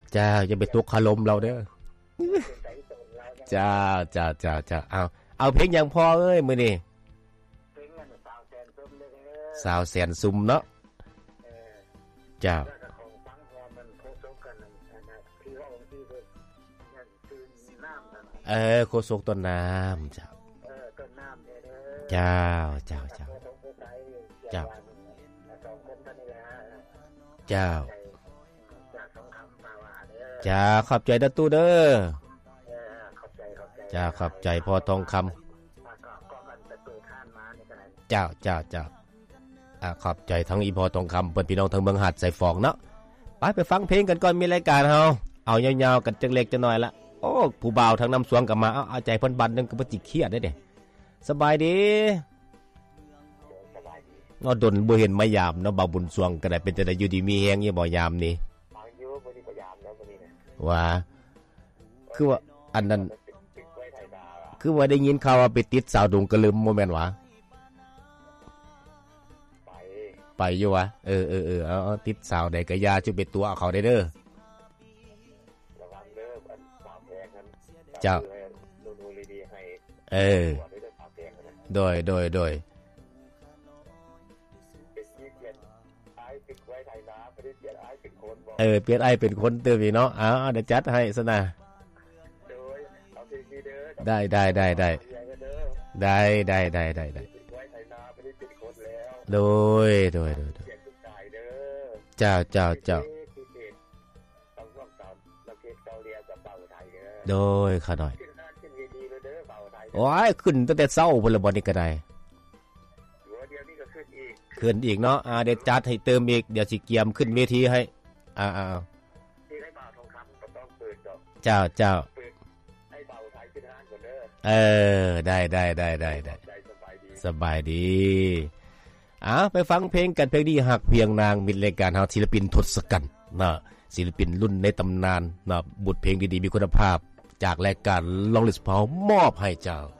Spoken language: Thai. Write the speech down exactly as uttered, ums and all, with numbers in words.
เจ้าอย่าไปตกคารมเราเด้อเจ้าเจ้าเจ้าเจ้าเอาเอาเพลงอย่างพอเอ้ยมื้อนี้สาวแสนซุ่มเนาะเจ้าเออโคศกต้นน้ำเจ้าเจ้าเจ้าเจ้าเจ้าเจ้าจ้าขอบใจดัตตู้เด้อจ้าขอบใจพอทองคำเจ้าเจ้าเจ้าอ่าขอบใจทั้งอีพอทองคำเปิ้นพี่น้องทั้งเมืองหาดใส่ฟองเนาะไปไปฟังเพลงกันก่อนมีรายการเฮาเอายาวๆกันจักเล็กจักน้อยละโอ้ผู้บ่าวทั้งน้ำสวงกลับมาเอาเอาใจเพิ่นบันนึงก็บ่จิเครียดได้เด้สบายดีเนาะดนบ่เห็นมายามเนาะบ่าวบุญสวงก็ได้เป็นจังได๋อยู่ดีมีแฮงอยู่บ่ยามนี้ว่าคือว่าอันนั้นคือว่าได้ยินข่าวว่าไปติดสาวดงกระลืมบ่แม่นหวะไปไปอยู่วะเออๆๆเอาติดสาวใดก็อย่าจุไปตัวเอาเขาได้เด้อระวังเด้ออันสาวแพงนั้นเจ้าดูๆดีๆให้เออโดยโดยโดยเออเปลี่ยนไอเป็นคนเติมอีกเนาะอ้าวเดี๋ยวจัดให้ซะนะได้ได้ได้ได้ได้ได้ได้ได้ได้โดยโดยโดยเจ้าเจ้าเจ้าโดยข้าหน่อยโอ้ยขึ้นตั้งแต่เช้าพุ่นละบ่นี่ก็ได้ขึ้นอีกเนาะอ่าเดี๋ยวจัดให้เติมอีกเดี๋ยวสิเกียมขึ้นเวทีให้อ่าๆเจ้าเจ้าเออได้ได้ได้ได้ได้สบายดีอ่ะไปฟังเพลงกันเพลงดีหักเพียงนางมิตรรายการเฮาศิลปินทศกัณฐ์นะศิลปินรุ่นในตำนานนะบทเพลงดีๆมีคุณภาพจากรายการลองลิสต์เผามอบให้เจ้า